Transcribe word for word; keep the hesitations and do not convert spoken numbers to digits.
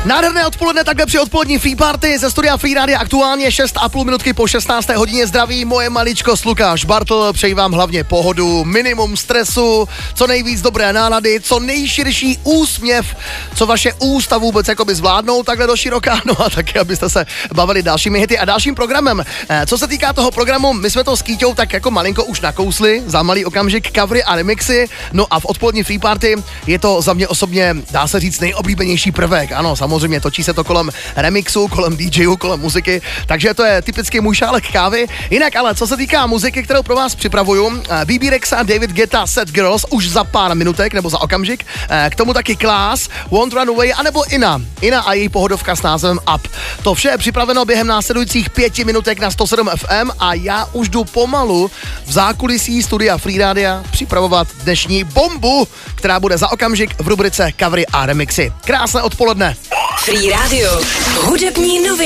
Nádherné odpoledne takhle při odpolední Free Party ze studia Free Rádia, aktuálně šest a půl minutky po šestnácté hodině. Zdraví moje maličkost Lukáš Bartl, přeji vám hlavně pohodu, minimum stresu, co nejvíc dobré nálady, co nejširší úsměv, co vaše ústa vůbec jakoby zvládnou takhle do široká, no a taky, abyste se bavili dalšími hity a dalším programem. Co se týká toho programu, my jsme to s Kýťou tak jako malinko už nakousli, za malý okamžik covery a remixy, no a v odpolední Free Party je to za mě osobně, dá se říct, nejoblíbenější prvek, ano, samozřejmě točí se to kolem remixu, kolem DJů, kolem muziky, takže to je typicky můj šálek kávy. Jinak ale, co se týká muziky, kterou pro vás připravuju, bé bé Rexa, David Guetta, Set Girls, už za pár minutek nebo za okamžik, k tomu taky Class, Won't Run Away, anebo Ina. Ina a její pohodovka s názvem Up. To vše je připraveno během následujících pěti minutek na sto sedm ef em a já už jdu pomalu v zákulisí studia Free Rádia připravovat dnešní bombu, která bude za okamžik v rubrice covery a remixy. Krásné odpoledne. Free Radio. Hudební noviny.